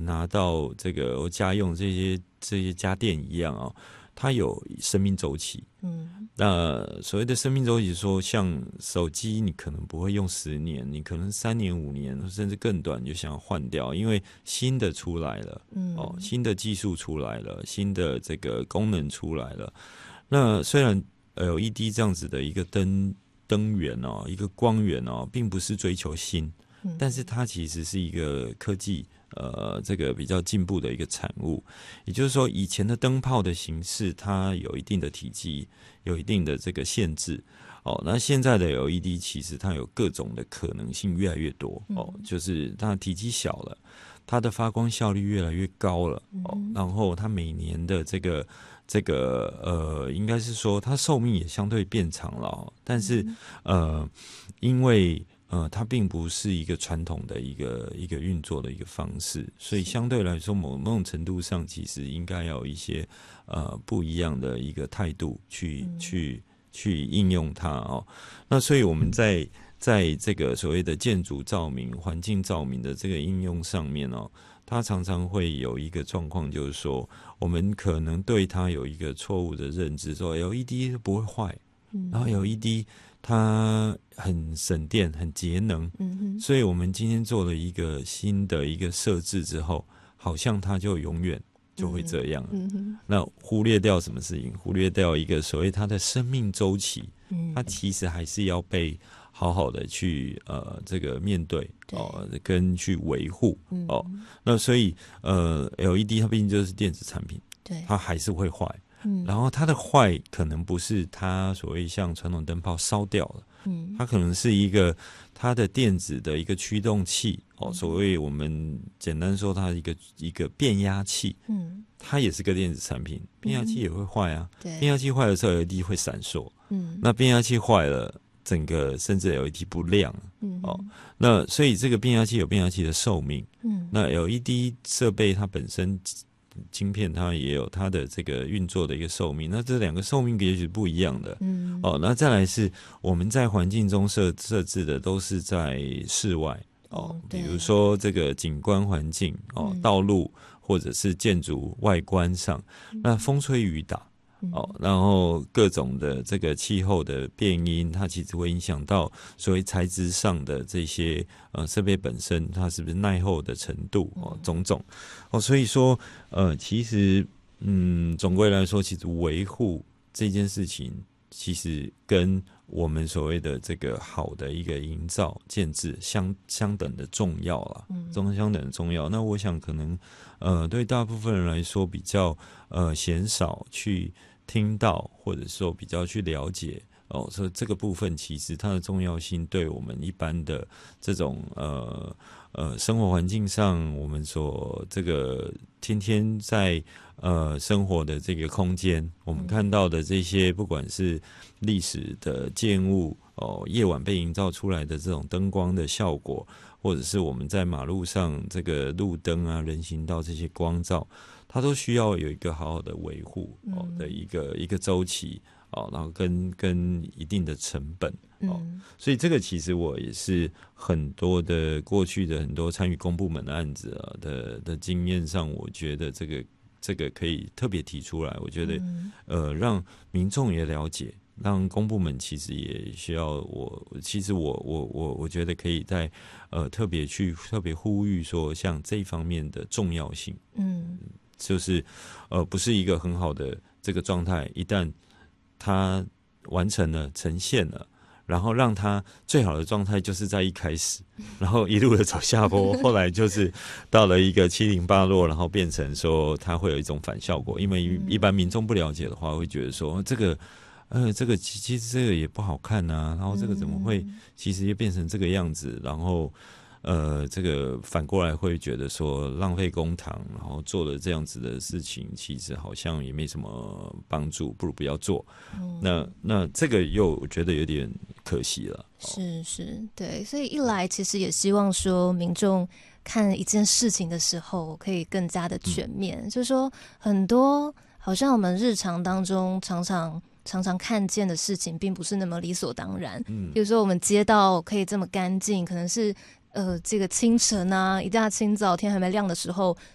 拿到这个家用这些家电一样哦，它有生命周期。那所谓的生命周期说，像手机你可能不会用10年，你可能3年5年甚至更短你就想要换掉，因为新的出来了，新的技术出来了，新的这个功能出来了。那虽然LED 这样子的一个灯源一个光源并不是追求新，但是它其实是一个科技这个比较进步的一个产物。也就是说，以前的灯泡的形式它有一定的体积，有一定的这个限制那现在的 LED 其实它有各种的可能性越来越多就是它的体积小了，它的发光效率越来越高了然后它每年的这个应该是说它寿命也相对变长了但是因为它并不是一个传统的一个运作的一个方式，所以相对来说某种程度上其实应该要有一些不一样的一个态度去应用它那所以我们在这个所谓的建筑照明、环境照明的这个应用上面它常常会有一个状况，就是说我们可能对它有一个错误的认知，说 LED 不会坏，然后 LED 它很省电很节能所以我们今天做了一个新的一个设置之后，好像它就永远就会这样那忽略掉什么事情？忽略掉一个所谓它的生命周期它其实还是要被好好的去这个面对跟去维护那所以LED 它毕竟就是电子产品，对，它还是会坏然后它的坏可能不是它所谓像传统灯泡烧掉了它可能是一个它的电子的一个驱动器所谓我们简单说它一个变压器它也是个电子产品，变压器也会坏啊变压器坏的时候 LED 会闪烁那变压器坏了整个甚至 LED 不亮那所以这个变压器有变压器的寿命那 LED 设备它本身晶片它也有它的这个运作的一个寿命，那这两个寿命也许不一样的那再来是我们在环境中设置的都是在室外比如说这个景观环境道路或者是建筑外观上那风吹雨打然后各种的这个气候的变因它其实会影响到所谓材质上的这些设备本身它是不是耐候的程度种种所以说其实总归来说其实维护这件事情其实跟我们所谓的这个好的一个营造建制相等的重要啦相等的重要那我想可能对大部分人来说比较鲜少去听到或者说比较去了解所以这个部分其实它的重要性对我们一般的这种生活环境上我们所这个天天在生活的这个空间我们看到的这些不管是历史的建物夜晚被营造出来的这种灯光的效果或者是我们在马路上这个路灯啊人行道这些光照它都需要有一个好好的维护的一个周期然后跟一定的成本所以这个其实我也是很多的过去的很多参与公部门的案子的经验上我觉得这个可以特别提出来我觉得让民众也了解让公部门其实也需要其实我觉得可以在特别呼吁说像这一方面的重要性就是不是一个很好的这个状态一旦它完成了呈现了然后让它最好的状态就是在一开始然后一路的走下坡后来就是到了一个七零八落然后变成说它会有一种反效果因为一般民众不了解的话会觉得说这个其实这个也不好看啊然后这个怎么会其实也变成这个样子然后这个反过来会觉得说浪费公帑然后做了这样子的事情其实好像也没什么帮助不如不要做那这个又我觉得有点可惜了是对所以一来其实也希望说民众看一件事情的时候可以更加的全面就是说很多好像我们日常当中常常看见的事情并不是那么理所当然比如说我们街道可以这么干净可能是这个清晨啊一大清早天还没亮的时候